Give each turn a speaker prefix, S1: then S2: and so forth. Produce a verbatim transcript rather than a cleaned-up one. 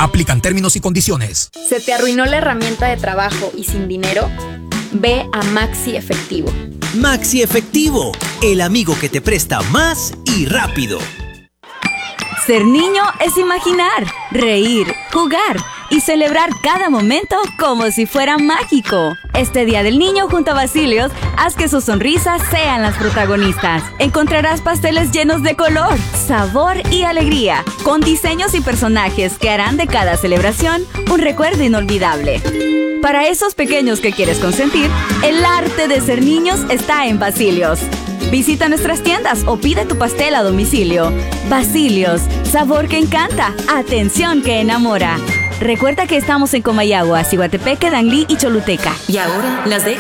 S1: Aplican términos y condiciones.
S2: ¿Se te arruinó la herramienta de trabajo y sin dinero? Ve a Maxi Efectivo.
S3: Maxi Efectivo, el amigo que te presta más y rápido.
S4: Ser niño es imaginar, reír, jugar y celebrar cada momento como si fuera mágico. Este Día del Niño junto a Basilios, haz que sus sonrisas sean las protagonistas. Encontrarás pasteles llenos de color, sabor y alegría, con diseños y personajes que harán de cada celebración un recuerdo inolvidable. Para esos pequeños que quieres consentir, el arte de ser niños está en Basilios. Visita nuestras tiendas o pide tu pastel a domicilio. Basilios, sabor que encanta, atención que enamora. Recuerda que estamos en Comayagua, Ciguatepeque, Danlí y Choluteca.
S5: Y ahora las dejo.